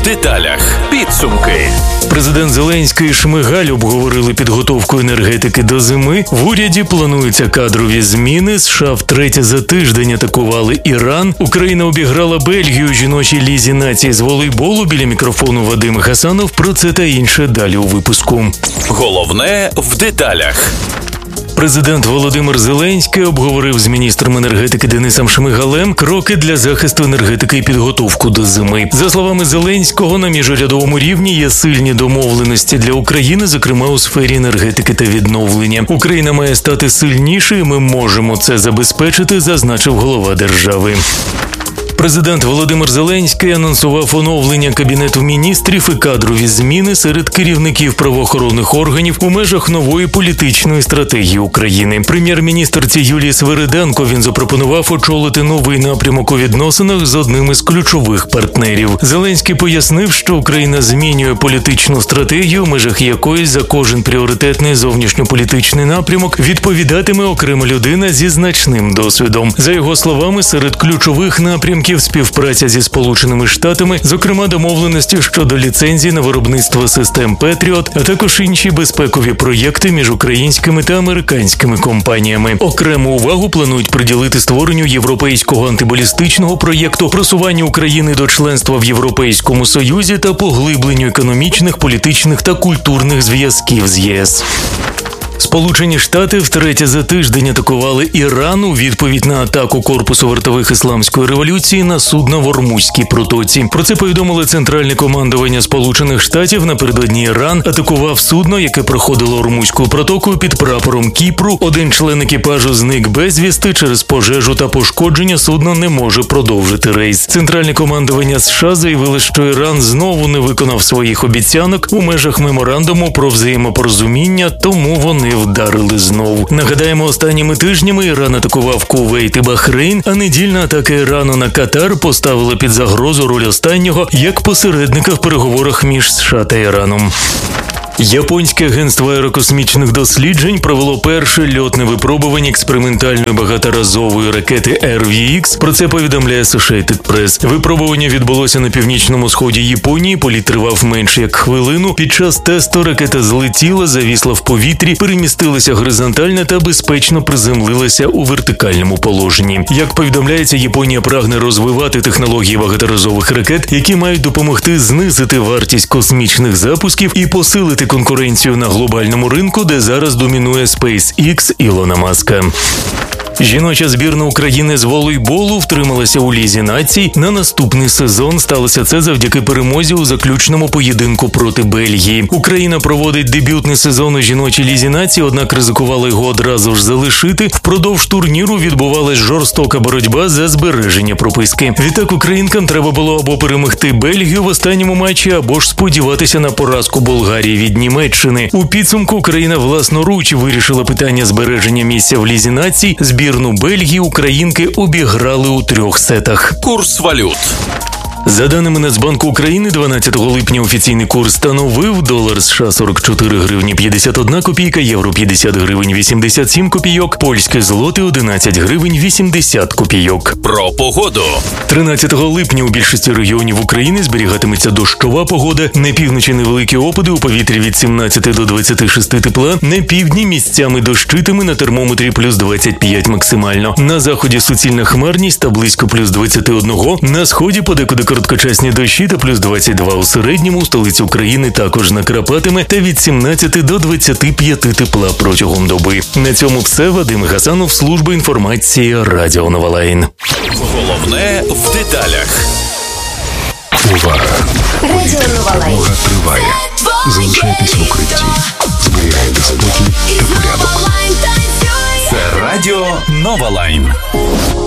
деталях. Підсумки. Президент Зеленський і Шмигаль обговорили підготовку енергетики до зими. В уряді плануються кадрові зміни. США втретє за тиждень атакували Іран. Україна обіграла Бельгію у жіночій лізі націй з волейболу. Біля мікрофону Вадим Гасанов. Про це та інше далі у випуску. Головне в деталях. Президент Володимир Зеленський обговорив з міністром енергетики Денисом Шмигалем кроки для захисту енергетики і підготовку до зими. За словами Зеленського, на міжурядовому рівні є сильні домовленості для України, зокрема у сфері енергетики та відновлення. Україна має стати сильнішою, ми можемо це забезпечити, зазначив голова держави. Президент Володимир Зеленський анонсував оновлення Кабінету міністрів і кадрові зміни серед керівників правоохоронних органів у межах нової політичної стратегії України. Прем'єр-міністрці Юлії Свириденко він запропонував очолити новий напрямок у відносинах з одним із ключових партнерів. Зеленський пояснив, що Україна змінює політичну стратегію, в межах якої за кожен пріоритетний зовнішньополітичний напрямок відповідатиме окрема людина зі значним досвідом. За його словами, серед ключових напрямків співпраця зі Сполученими Штатами, зокрема домовленості щодо ліцензій на виробництво систем Петріот, а також інші безпекові проєкти між українськими та американськими компаніями. Окрему увагу планують приділити створенню європейського антибалістичного проєкту, просуванню України до членства в Європейському Союзі та поглибленню економічних, політичних та культурних зв'язків з ЄС. Сполучені Штати втретє за тиждень атакували Іран у відповідь на атаку Корпусу вартових Ісламської революції на судно в Ормузькій протоці. Про це повідомили Центральне командування Сполучених Штатів. Напередодні Іран атакував судно, яке проходило Ормузькою протокою під прапором Кіпру. Один член екіпажу зник безвісти. Через пожежу та пошкодження судно не може продовжити рейс. Центральне командування США заявило, що Іран знову не виконав своїх обіцянок у межах меморандуму про взаємопорозуміння, тому вони вдарили знов. Нагадаємо, останніми тижнями Іран атакував Кувейт і Бахрейн, а недільна атака Ірану на Катар поставила під загрозу роль останнього як посередника в переговорах між США та Іраном. Японське агентство аерокосмічних досліджень провело перше льотне випробування експериментальної багаторазової ракети RVX. Про це повідомляє Associated Press. Випробування відбулося на північному сході Японії, політ тривав менше як хвилину. Під час тесту ракета злетіла, завісла в повітрі, перемістилася горизонтально та безпечно приземлилася у вертикальному положенні. Як повідомляється, Японія прагне розвивати технології багаторазових ракет, які мають допомогти знизити вартість космічних запусків і посилити конкуренцію на глобальному ринку, де зараз домінує SpaceX Ілона Маска. Жіноча збірна України з волейболу втрималася у лізі націй. На наступний сезон сталося це завдяки перемозі у заключному поєдинку проти Бельгії. Україна проводить дебютний сезон у жіночій лізі націй, однак ризикувала його одразу ж залишити. Впродовж турніру відбувалась жорстока боротьба за збереження прописки. Відтак українкам треба було або перемогти Бельгію в останньому матчі, або ж сподіватися на поразку Болгарії від Німеччини. У підсумку Україна власноруч вирішила питання збереження місця в лізі націй. Збірну Бельгії українки обіграли у 3 сетах. Курс валют. За даними Нацбанку України, 12 липня офіційний курс становив долар США 44 гривні 51 копійка, євро 50 гривень 87 копійок, польське злоти 11 гривень 80 копійок. Про погоду. 13 липня у більшості регіонів України зберігатиметься дощова погода. На півночі невеликі опади, у повітрі від 17 до 26 тепла. На півдні місцями дощитиме, на термометрі плюс 25 максимально. На заході суцільна хмарність та близько плюс 21. На сході подекуди короткочасні дощі та плюс 22 у середньому. У столиці України також накрапатиме та від 17 до 25 тепла протягом доби. На цьому все. Вадим Гасанов, служба інформації Радіо Новолайн. Головне в деталях. Увага! Допомога триває. Залишайтесь в укритті. Зберігайте спокій та порядок. Це Радіо Новолайн.